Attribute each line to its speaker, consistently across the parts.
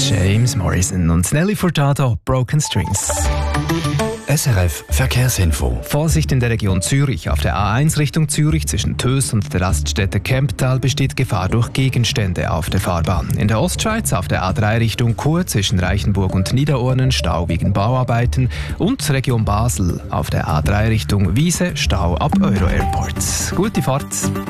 Speaker 1: James Morrison und Nelly Furtado, Broken Strings.
Speaker 2: SRF Verkehrsinfo.
Speaker 1: Vorsicht in der Region Zürich. Auf der A1 Richtung Zürich zwischen Töss und der Raststätte Kemptal besteht Gefahr durch Gegenstände auf der Fahrbahn. In der Ostschweiz auf der A3 Richtung Chur zwischen Reichenburg und Niederurnen Stau wegen Bauarbeiten und Region Basel auf der A3 Richtung Wiese Stau ab Euro Airport. Gute Fahrt!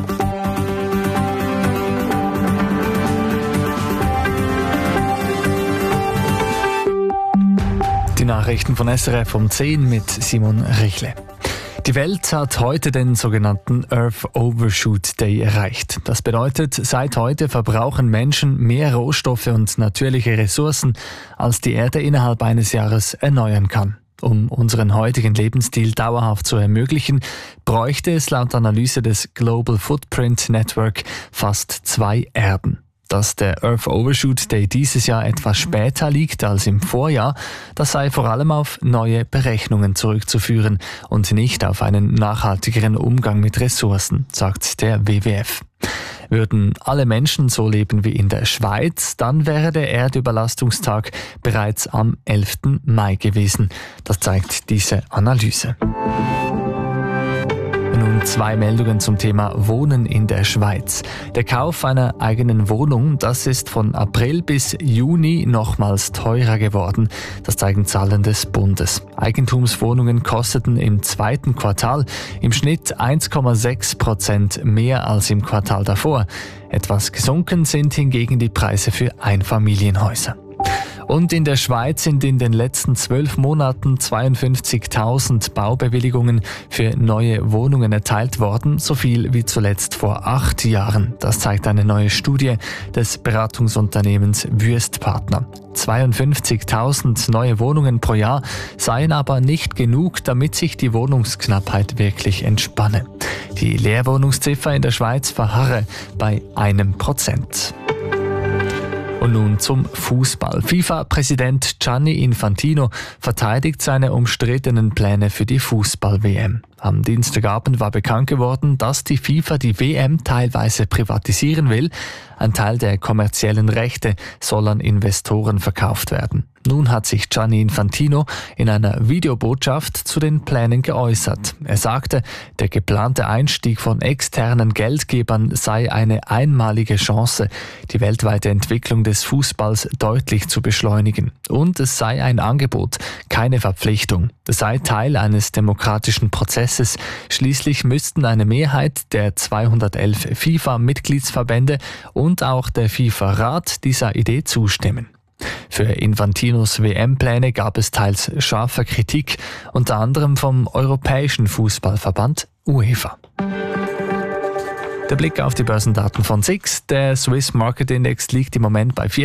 Speaker 3: Die Nachrichten von SRF um 10 mit Simon Richle. Die Welt hat heute den sogenannten Earth Overshoot Day erreicht. Das bedeutet, seit heute verbrauchen Menschen mehr Rohstoffe und natürliche Ressourcen, als die Erde innerhalb eines Jahres erneuern kann. Um unseren heutigen Lebensstil dauerhaft zu ermöglichen, bräuchte es laut Analyse des Global Footprint Network fast 2 Erden. Dass der Earth Overshoot Day dieses Jahr etwas später liegt als im Vorjahr, das sei vor allem auf neue Berechnungen zurückzuführen und nicht auf einen nachhaltigeren Umgang mit Ressourcen, sagt der WWF. Würden alle Menschen so leben wie in der Schweiz, dann wäre der Erdüberlastungstag bereits am 11. Mai gewesen. Das zeigt diese Analyse. Nun 2 Meldungen zum Thema Wohnen in der Schweiz. Der Kauf einer eigenen Wohnung, das ist von April bis Juni nochmals teurer geworden. Das zeigen Zahlen des Bundes. Eigentumswohnungen kosteten im 2. Quartal im Schnitt 1,6% mehr als im Quartal davor. Etwas gesunken sind hingegen die Preise für Einfamilienhäuser. Und in der Schweiz sind in den letzten 12 Monaten 52.000 Baubewilligungen für neue Wohnungen erteilt worden, so viel wie zuletzt vor 8 Jahren. Das zeigt eine neue Studie des Beratungsunternehmens Wüstpartner. 52.000 neue Wohnungen pro Jahr seien aber nicht genug, damit sich die Wohnungsknappheit wirklich entspanne. Die Leerwohnungsziffer in der Schweiz verharre bei 1%. Und nun zum Fußball. FIFA-Präsident Gianni Infantino verteidigt seine umstrittenen Pläne für die Fußball-WM. Am Dienstagabend war bekannt geworden, dass die FIFA die WM teilweise privatisieren will. Ein Teil der kommerziellen Rechte soll an Investoren verkauft werden. Nun hat sich Gianni Infantino in einer Videobotschaft zu den Plänen geäußert. Er sagte, der geplante Einstieg von externen Geldgebern sei eine einmalige Chance, die weltweite Entwicklung des Fußballs deutlich zu beschleunigen. Und es sei ein Angebot, keine Verpflichtung. Es sei Teil eines demokratischen Prozesses. Schließlich müssten eine Mehrheit der 211 FIFA-Mitgliedsverbände und auch der FIFA-Rat dieser Idee zustimmen. Für Infantinos WM-Pläne gab es teils scharfe Kritik, unter anderem vom Europäischen Fußballverband UEFA. Der Blick auf die Börsendaten von SIX. Der Swiss Market Index liegt im Moment bei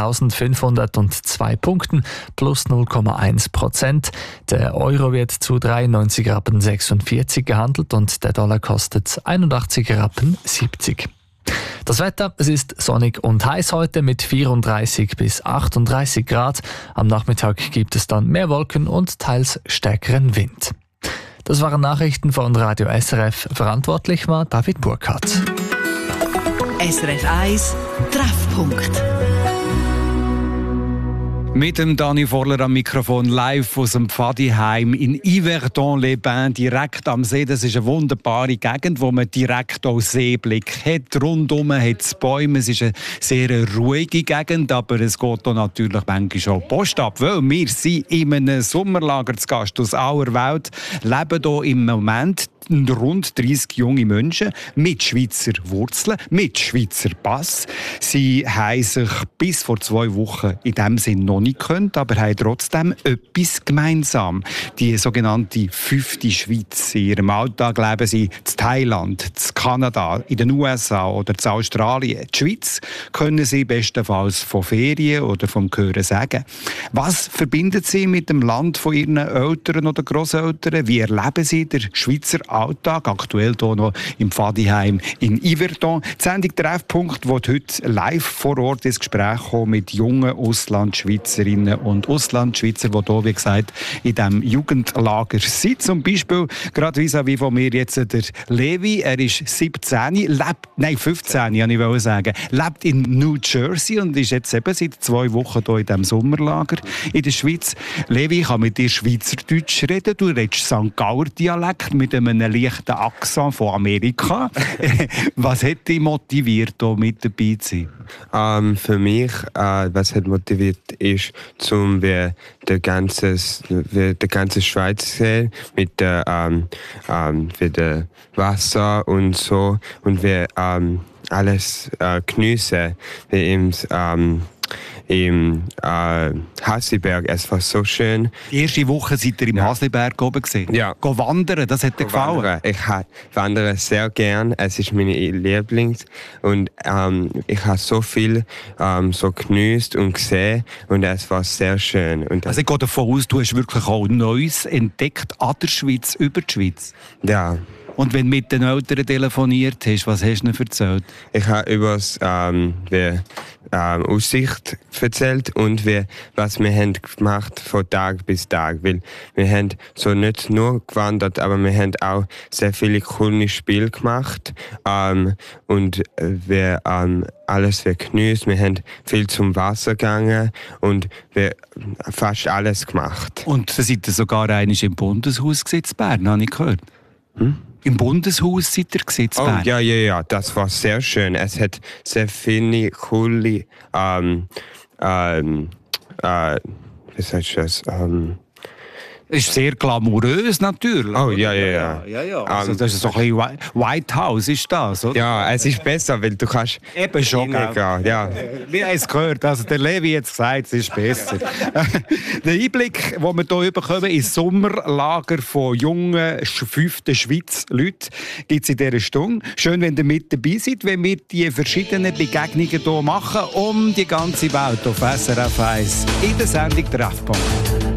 Speaker 3: 14.502 Punkten, plus 0,1%. Der Euro wird zu 93,46 Rappen gehandelt und der Dollar kostet 81,70 Rappen. Das Wetter, es ist sonnig und heiß heute mit 34 bis 38 Grad. Am Nachmittag gibt es dann mehr Wolken und teils stärkeren Wind. Das waren Nachrichten von Radio SRF. Verantwortlich war David Burkhardt.
Speaker 4: SRF 1 Treffpunkt.
Speaker 5: Mit dem Dani Vorler am Mikrofon, live aus dem Pfadiheim in Yverdon-les-Bains, direkt am See. Das ist eine wunderbare Gegend, wo man direkt auch Seeblick hat. Rundum hat es Bäume. Es ist eine sehr ruhige Gegend, aber es geht hier natürlich manchmal auch Post ab, weil wir sind in einem Sommerlager zu Gast aus aller Welt, leben hier im Moment rund 30 junge Menschen mit Schweizer Wurzeln, mit Schweizer Pass. Sie haben sich bis vor 2 Wochen in diesem Sinn noch nicht gekannt, aber haben trotzdem etwas gemeinsam. Die sogenannte 5. Schweiz. In ihrem Alltag leben sie in Thailand, in Kanada, in den USA oder in Australien. Die Schweiz können sie bestenfalls von Ferien oder vom Hören sagen. Was verbindet sie mit dem Land von ihren Eltern oder Grosseltern? Wie erleben sie den Schweizer Alltag. Aktuell hier noch im Pfadiheim in Yverdon. Die Sendung «Treffpunkt» wird heute live vor Ort ins Gespräch kommen mit jungen Auslandschweizerinnen und Auslandschweizer, die hier, wie gesagt, in diesem Jugendlager sind. Zum Beispiel gerade vis-à-vis von mir jetzt der Levi. Er ist 15, 15, ich wollte sagen. Lebt in New Jersey und ist jetzt eben seit 2 Wochen hier in diesem Sommerlager in der Schweiz. Levi, ich kann mit dir Schweizerdeutsch reden. Du redest St. Gauer Dialekt mit einem leichten Akzent von Amerika. Was hat dich motiviert, hier mit dabei zu sein?
Speaker 6: Für mich, was hat motiviert, ist, die ganze Schweiz zu sehen, mit der Wasser und so, und wir alles geniessen, wie im Hasliberg. Es war so schön.
Speaker 5: Die erste Woche seid ihr im Hasliberg oben gesehen?
Speaker 6: Ja.
Speaker 5: Go wandern, das hat dir gefallen?
Speaker 6: Ich wandere sehr gern. Es ist meine Lieblings. Und ich habe so viel so genießt und gesehen. Und es war sehr schön. Und
Speaker 5: also ich gehe davon aus, du hast wirklich auch Neues entdeckt an der Schweiz, über die Schweiz.
Speaker 6: Ja.
Speaker 5: Und wenn du mit den Eltern telefoniert hast, was hast du ihnen erzählt?
Speaker 6: Ich habe über Aussicht erzählt und was wir haben gemacht von Tag bis Tag. Weil wir haben so nicht nur gewandert, aber wir haben auch sehr viele coole Spiele gemacht. Und wir alles genießt. Wir haben viel zum Wasser gegangen und wir fast alles gemacht.
Speaker 5: Und da seid ihr sogar einmal im Bundeshaus in Bern, habe ich gehört. Im Bundeshaus seid ihr in Bern?
Speaker 6: Oh, ja, das war sehr schön. Es hat sehr viele coole, wie sagst du das?
Speaker 5: Es ist sehr glamourös natürlich.
Speaker 6: Oh, ja.
Speaker 5: Also das ist so ein bisschen White House, ist das, oder?
Speaker 6: Ja, es ist besser, weil du kannst
Speaker 5: eben schon
Speaker 6: reingehen, ja.
Speaker 5: Wir haben es gehört, also der Levi hat es gesagt, es ist besser. Der Einblick, den wir hier bekommen, ins Sommerlager von jungen 5. Schweiz-Leuten, gibt es in dieser Stunde. Schön, wenn ihr mit dabei seid, wenn wir die verschiedenen Begegnungen hier machen, um die ganze Welt auf SRF 1 in der Sendung «Treffpunkt».